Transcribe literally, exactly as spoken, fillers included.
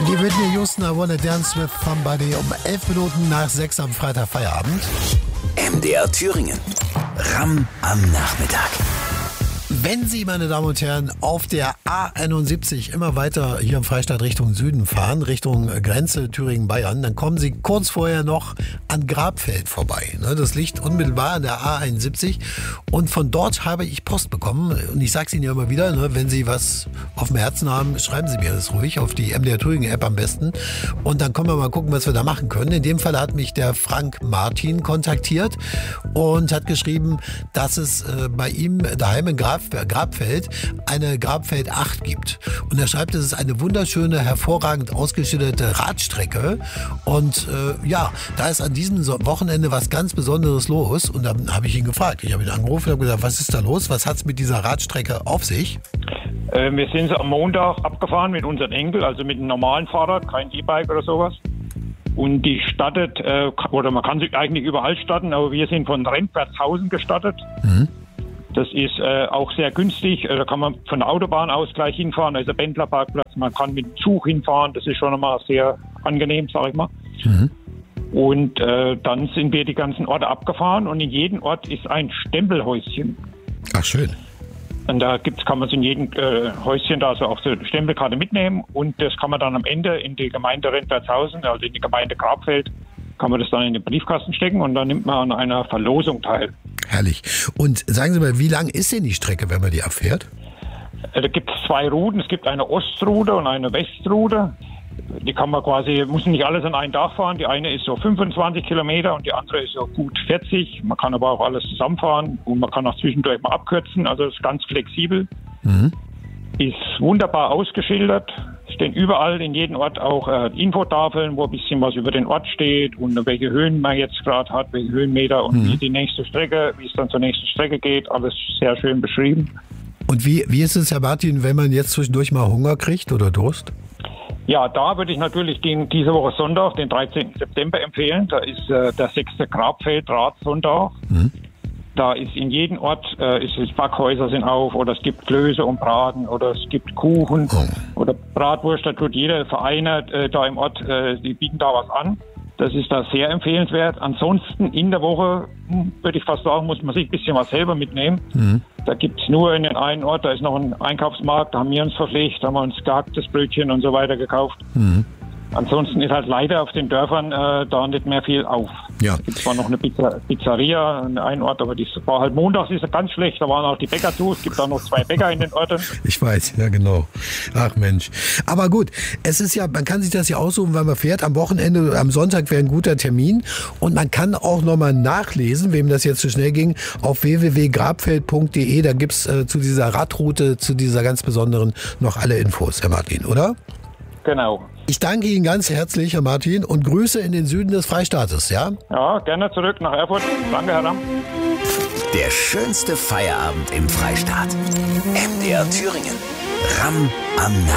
Die Whitney Houston, I Wanna Dance with Somebody um elf Minuten nach sechs am Freitag Feierabend. M D R Thüringen. Ramm am Nachmittag. Wenn Sie, meine Damen und Herren, auf der A einundsiebzig immer weiter hier im Freistaat Richtung Süden fahren, Richtung Grenze Thüringen-Bayern, dann kommen Sie kurz vorher noch an Grabfeld vorbei. Das liegt unmittelbar an der A einundsiebzig und von dort habe ich Post bekommen. Und ich sage es Ihnen ja immer wieder, wenn Sie was auf dem Herzen haben, schreiben Sie mir das ruhig auf die M D R Thüringen-App am besten. Und dann können wir mal gucken, was wir da machen können. In dem Fall hat mich der Frank Martin kontaktiert und hat geschrieben, dass es bei ihm daheim in Grab Grabfeld eine Grabfeld acht gibt. Und er schreibt, es ist eine wunderschöne, hervorragend ausgeschilderte Radstrecke. Und äh, ja, da ist an diesem Wochenende was ganz Besonderes los. Und dann habe ich ihn gefragt. Ich habe ihn angerufen und habe gesagt, was ist da los? Was hat es mit dieser Radstrecke auf sich? Äh, wir sind am Montag abgefahren mit unserem Enkel, also mit einem normalen Fahrrad, kein E-Bike oder sowas. Und die startet, äh, oder man kann sich eigentlich überall starten, aber wir sind von Rentwertshausen gestartet. Mhm. Das ist äh, auch sehr günstig. Da kann man von der Autobahn aus gleich hinfahren. Da ist ein Pendlerparkplatz. Man kann mit dem Zug hinfahren. Das ist schon einmal sehr angenehm, sage ich mal. Mhm. Und äh, dann sind wir die ganzen Orte abgefahren. Und in jedem Ort ist ein Stempelhäuschen. Ach, schön. Und da gibt's, kann man in jedem äh, Häuschen da so auch so eine Stempelkarte mitnehmen. Und das kann man dann am Ende in die Gemeinde Rentwertshausen, also in die Gemeinde Grabfeld, kann man das dann in den Briefkasten stecken. Und dann nimmt man an einer Verlosung teil. Herrlich. Und sagen Sie mal, wie lang ist denn die Strecke, wenn man die abfährt? Da gibt es zwei Routen. Es gibt eine Ostroute und eine Westroute. Die kann man quasi, muss nicht alles an einen Tag fahren. Die eine ist so fünfundzwanzig Kilometer und die andere ist so gut vierzig. Man kann aber auch alles zusammenfahren und man kann auch zwischendurch mal abkürzen. Also es ist ganz flexibel. Mhm. Ist wunderbar ausgeschildert. Stehen überall in jedem Ort auch äh, Infotafeln, wo ein bisschen was über den Ort steht und welche Höhen man jetzt gerade hat, welche Höhenmeter und mhm. wie die nächste Strecke, wie es dann zur nächsten Strecke geht. Alles sehr schön beschrieben. Und wie, wie ist es, Herr Martin, wenn man jetzt zwischendurch mal Hunger kriegt oder Durst? Ja, da würde ich natürlich den, diese Woche Sonntag, den dreizehnten September empfehlen. Da ist äh, der sechste Grabfeld-Radsonntag. Mhm. Da ist in jedem Ort, äh, ist, ist Backhäuser sind auf oder es gibt Klöße und Braten oder es gibt Kuchen oh. oder Bratwurst. Da tut jeder Verein äh, da im Ort, äh, die bieten da was an. Das ist da sehr empfehlenswert. Ansonsten in der Woche, hm, würde ich fast sagen, muss man sich ein bisschen was selber mitnehmen. Mhm. Da gibt es nur in den einen Ort, da ist noch ein Einkaufsmarkt, da haben wir uns verpflegt, da haben wir uns gehacktes Brötchen und so weiter gekauft. Mhm. Ansonsten ist halt leider auf den Dörfern äh, da nicht mehr viel auf. Ja. Es gibt zwar noch eine Pizza, Pizzeria an einem Ort, aber die war halt montags ist ganz schlecht. Da waren auch die Bäcker zu. Es gibt auch noch zwei Bäcker in den Orten. Ich weiß, ja genau. Ach Mensch. Aber gut, es ist ja, man kann sich das ja aussuchen, weil man fährt. Am Wochenende, am Sonntag wäre ein guter Termin. Und man kann auch nochmal nachlesen, wem das jetzt zu schnell ging, auf w w w punkt grabfeld punkt d e. Da gibt es äh, zu dieser Radroute, zu dieser ganz besonderen noch alle Infos, Herr Martin, oder? Genau. Ich danke Ihnen ganz herzlich, Herr Martin, und Grüße in den Süden des Freistaates, ja? Ja, gerne zurück nach Erfurt. Danke, Herr Damm. Der schönste Feierabend im Freistaat. M D R Thüringen. Ramm am Nachmittag.